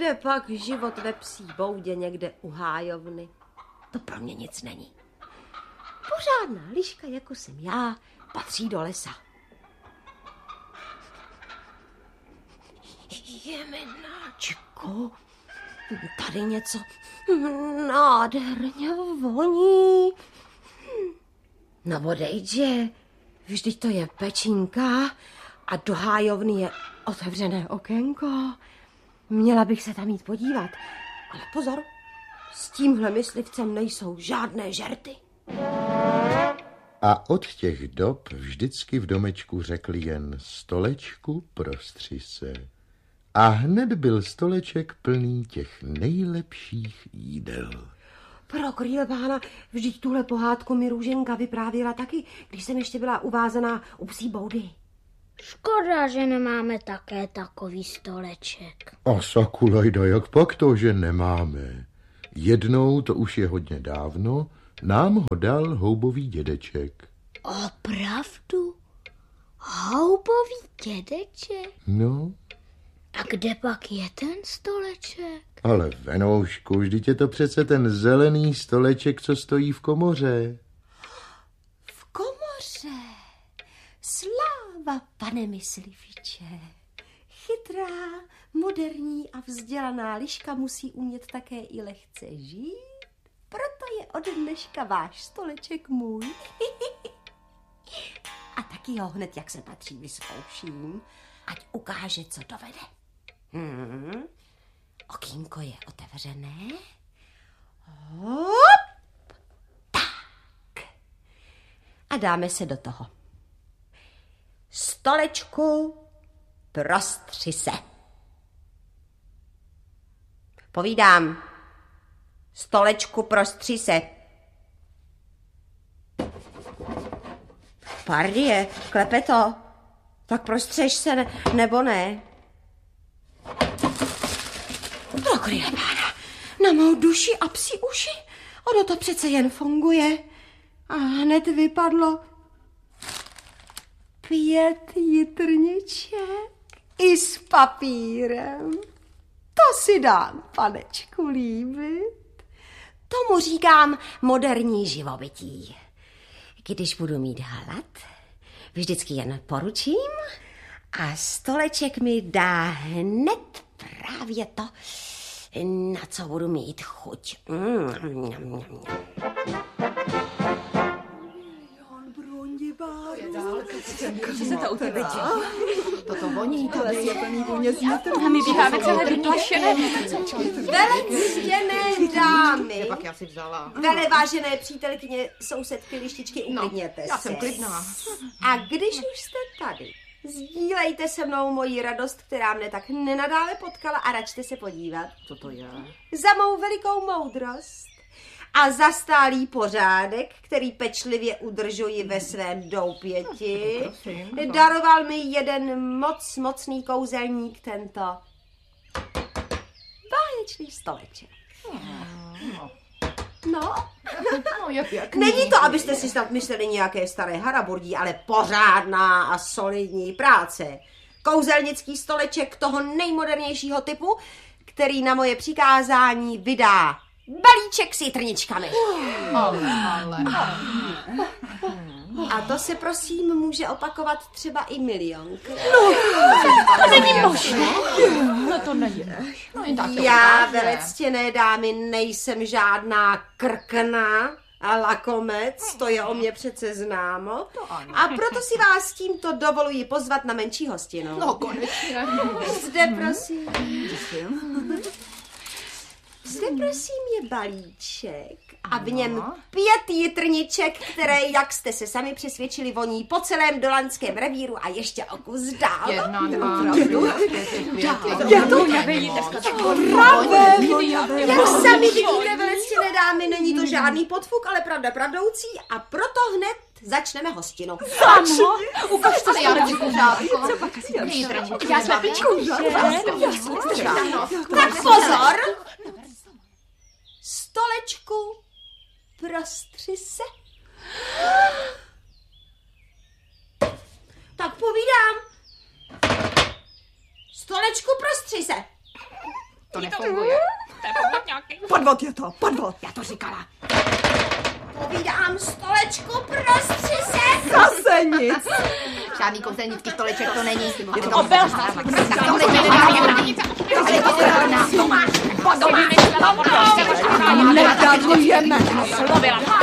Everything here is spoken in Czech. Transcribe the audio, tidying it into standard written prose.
kde pak život ve psí boudě někde u hájovny? To pro mě nic není. Pořádná liška, jako jsem já, patří do lesa. Jemenáčku, tady něco nádherně voní. No odejde, vždyť to je pečínka a do hájovny je otevřené okénko. Měla bych se tam jít podívat, ale pozor, s tímhle myslivcem nejsou žádné žerty. A od těch dob vždycky v domečku řekli jen stolečku prostři se. A hned byl stoleček plný těch nejlepších jídel. Pro krýle pána, vždyť tuhle pohádku mi Růženka vyprávěla taky, když jsem ještě byla uvázaná u psí boudy. Škoda, že nemáme také takový stoleček. A Sakulajda, jak pak to, že nemáme? Jednou, to už je hodně dávno, nám ho dal houbový dědeček. Opravdu? Houbový dědeček? No. A kde pak je ten stoleček? Ale Venoušku, vždyť je to přece ten zelený stoleček, co stojí v komoře. V komoře? Sláva, pane mysliviče. Chytrá, moderní a vzdělaná liška musí umět také i lehce žít. Proto je od dneška váš stoleček můj. A taky ho hned, jak se patří, vyzkouším, ať ukáže, co dovede. Okýnko je otevřené. Hop! Tak. A dáme se do toho. Stolečku, prostři se. Povídám. Stolečku, prostři se. Pardie, klepe to. Tak prostřeš se, nebo ne? Pro krýle pána, na mou duši a psí uši. Ono to přece jen funguje. A hned vypadlo 5 jitrniček i s papírem. To si dám, panečku, líbit. Tomu říkám moderní živobytí. Když budu mít hlad, vždycky jen poručím a stoleček mi dá hned právě to, na co budu mít chuť. Co se to u tebe dělá? Toto voní, to je plný vůně z a my běháme celé vyplašené. Velectěné dámy, Pak já si vzala. velevážené přítelkyně, sousedky, lištičky, uklidněte se. Já jsem klidná. A když už jste tady, sdílejte se mnou moji radost, která mne tak nenadále potkala a račte se podívat. Co to je? Za mou velikou moudrost a za stálý pořádek, který pečlivě udržuji ve svém doupěti, daroval mi jeden moc mocný kouzelník tento báječný stoleček. No, není to, abyste si snad mysleli nějaké staré haraburdí, ale pořádná a solidní práce. Kouzelnický stoleček toho nejmodernějšího typu, který na moje přikázání vydá balíček s jitrničkami. A to se prosím může opakovat třeba i milionkrát. To není možné. No to není. Já, velectěné dámy, nejsem žádná krkna a lakomec, to je o mě přece známo. A proto si vás tímto dovoluji pozvat na menší hostinu. No konečně. Zde prosím. Zde prosím je balíček a v něm 5 jitrniček, které, jak jste se sami přesvědčili, voní po celém dolanském revíru a ještě o kus dál. 1, 2, 3, Jak sami vidíte, velectěné dámy, není to žádný podfuk, ale pravda pravdoucí a proto hned začneme hostinu. Ano, ukažte si, já nevím pořádko. Já se pičku, Tak pozor! Stolečku, prostři se. Tak povídám. Stolečku, prostři se. To nefunguje. To je podvod nějaký. Podvod je to, podvod. Já to říkala. Povídám, stolečku, prostři se. Zase nic. Žádný kouzelnický stoleček to není. Je to obel. To Nedarujeme. mluvila.